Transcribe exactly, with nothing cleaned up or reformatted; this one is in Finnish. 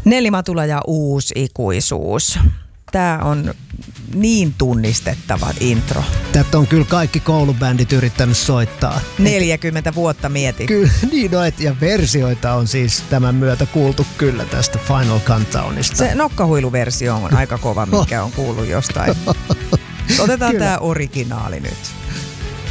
Nelli Matula ja Uusi ikuisuus. Tää on niin tunnistettava intro. Tätä on kyllä kaikki koulubändit yrittänyt soittaa. neljäkymmentä vuotta mietin. Kyllä, niin no, et, ja versioita on siis tämän myötä kuultu kyllä tästä Final Countdownista. Se nokkahuiluversio on aika kova, mikä on kuullut jostain. Otetaan tää originaali nyt.